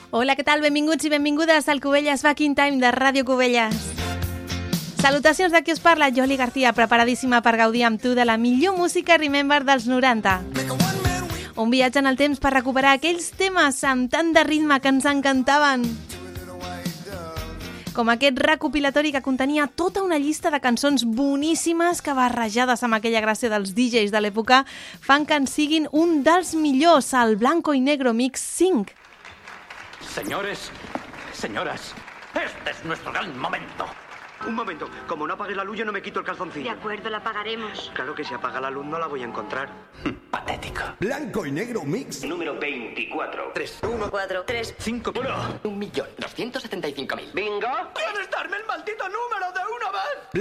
Hola, què tal? Benvinguts i benvingudes al Cubelles Back in Time de Ràdio Cubelles. Salutacions de qui us parla, Joli García, preparadíssima per gaudir amb tu de la millor música Remember dels 90. Un viatge en el temps per recuperar aquells temes amb tant de ritme que ens encantaven. Com aquest recopilatori que contenia tota una llista de cançons boníssimes que, barrejades amb aquella gràcia dels DJs de l'època, fan que en siguin un dels millors, el Blanco y Negro Mix 5. Señores, señoras, este es nuestro gran momento. Un momento, como no apagues la luz yo no me quito el calzoncillo. De acuerdo, la apagaremos. Claro que si apaga la luz no la voy a encontrar. Patético. Blanco y Negro Mix. Número 24. 3, 1, 4, 3, 5, 1. 1.275.000. ¿Bingo? ¿Puedes darme el maldito número de una vez?